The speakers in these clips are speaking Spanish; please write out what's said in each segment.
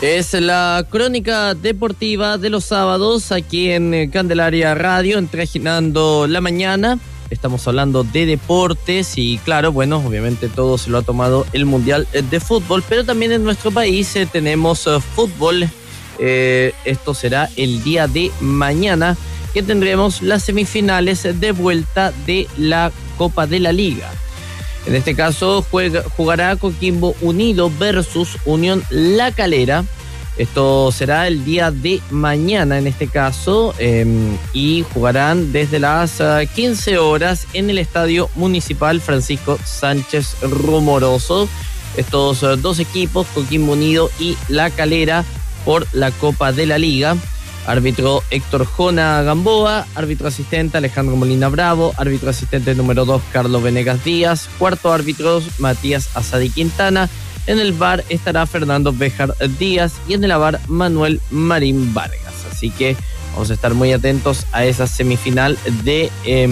Es la crónica deportiva de los sábados aquí en Candelaria Radio, entreginando la mañana. Estamos hablando de deportes y claro, bueno, obviamente todo se lo ha tomado el Mundial de Fútbol, pero también en nuestro país tenemos fútbol. Esto será el día de mañana, que tendremos las semifinales de vuelta de la Copa de la Liga. En este caso jugará Coquimbo Unido versus Unión La Calera. Esto será el día de mañana en este caso, y jugarán desde las 15 horas en el Estadio Municipal Francisco Sánchez Rumoroso. Estos dos equipos, Coquimbo Unido y La Calera, por la Copa de la Liga. Árbitro Héctor Jona Gamboa, árbitro asistente Alejandro Molina Bravo, árbitro asistente número 2 Carlos Venegas Díaz, cuarto árbitro Matías Asadi Quintana, en el VAR estará Fernando Béjar Díaz y en el VAR Manuel Marín Vargas. Así que vamos a estar muy atentos a esa semifinal de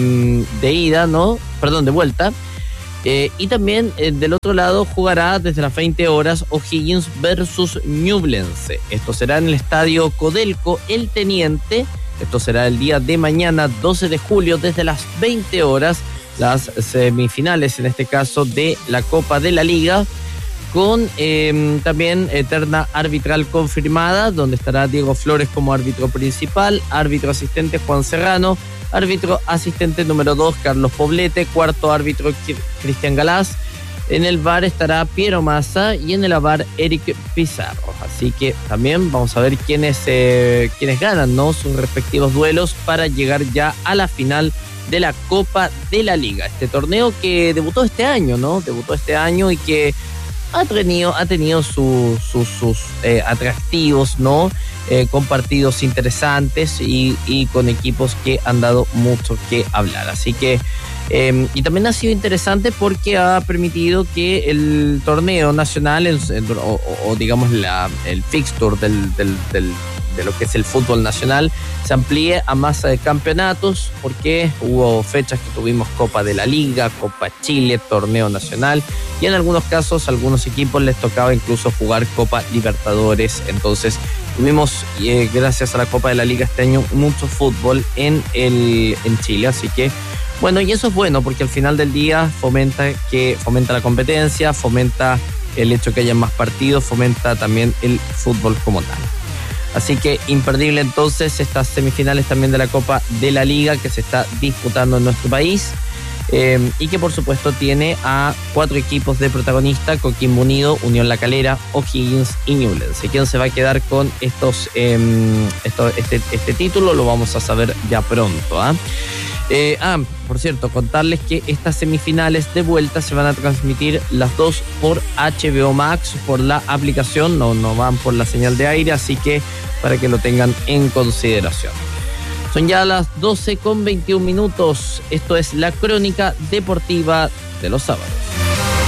ida, ¿no? Perdón, de vuelta. Y también del otro lado jugará desde las 20 horas O'Higgins versus Ñublense. Esto será en el Estadio Codelco El Teniente. Esto será el día de mañana, 12 de julio, desde las 20 horas. Las semifinales, en este caso, de la Copa de la Liga, con también terna arbitral confirmada, donde estará Diego Flores como árbitro principal, árbitro asistente Juan Serrano, árbitro asistente número 2 Carlos Poblete, cuarto árbitro Cristian Galás, en el VAR estará Piero Massa y en el VAR Eric Pizarro. Así que también vamos a ver quiénes ganan, ¿no?, sus respectivos duelos para llegar ya a la final de la Copa de la Liga. Este torneo que debutó este año, ¿no? Debutó este año y que ha tenido sus atractivos, ¿no? Con partidos interesantes y con equipos que han dado mucho que hablar. Así que, y también ha sido interesante porque ha permitido que el torneo nacional, o digamos el fixture de lo que es el fútbol nacional, se amplíe a más campeonatos, porque hubo fechas que tuvimos Copa de la Liga, Copa Chile, Torneo Nacional, y en algunos casos a algunos equipos les tocaba incluso jugar Copa Libertadores. Entonces tuvimos, gracias a la Copa de la Liga este año, mucho fútbol en Chile. Así que bueno, y eso es bueno porque al final del día fomenta la competencia, fomenta el hecho que haya más partidos, fomenta también el fútbol como tal. Así que imperdible entonces estas semifinales también de la Copa de la Liga que se está disputando en nuestro país, y que por supuesto tiene a 4 equipos de protagonista: Coquimbo Unido, Unión La Calera, O'Higgins y Ñublense. ¿Quién se va a quedar con este título? Lo vamos a saber ya pronto, por cierto, contarles que estas semifinales de vuelta se van a transmitir las dos por HBO Max, por la aplicación, no van por la señal de aire, así que para que lo tengan en consideración. Son ya las 12:21. Esto es la crónica deportiva de los sábados.